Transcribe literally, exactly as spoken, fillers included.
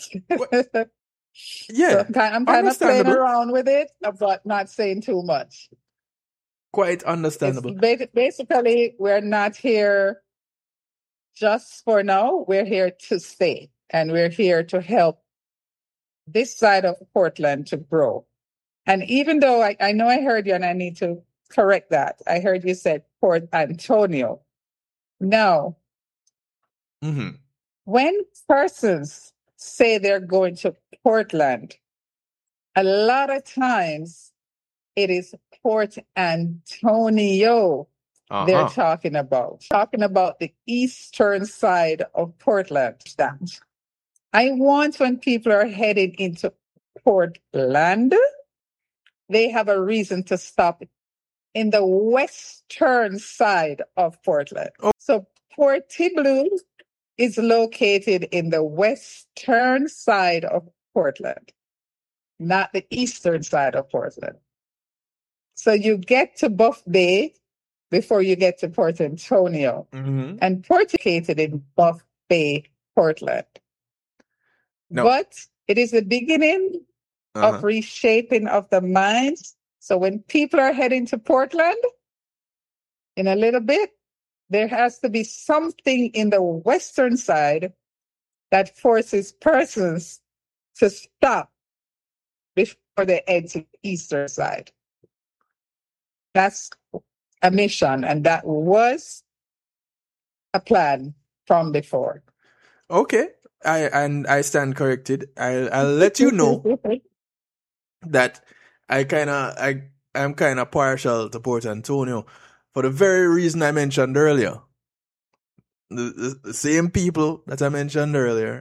Well, So yeah, I'm kind, I'm kind of playing understandable. around with it, but not saying too much. Quite It's understandable. ba- basically, we're not here just for now. We're here to stay, and we're here to help this side of Portland to grow. And even though I, I know I heard you, and I need to correct that, I heard you said Port Antonio. No, Mm-hmm. when persons say they're going to Portland, a lot of times it is Port Antonio they're Uh-huh. talking about. Talking about the eastern side of Portland. That I want when people are heading into Portland, they have a reason to stop in the western side of Portland. Oh. So Port Blue is located in the western side of Portland, not the eastern side of Portland. So you get to Buff Bay before you get to Port Antonio. Mm-hmm. And Port is located in Buff Bay, Portland. No. But it is the beginning Uh-huh. of reshaping of the minds. So when people are heading to Portland, in a little bit, there has to be something in the western side that forces persons to stop before they head to the eastern side. That's a mission, and that was a plan from before. Okay. I and I stand corrected. I'll I'll let you know that I kinda I I'm kinda partial to Port Antonio for the very reason I mentioned earlier. The, the, the same people that I mentioned earlier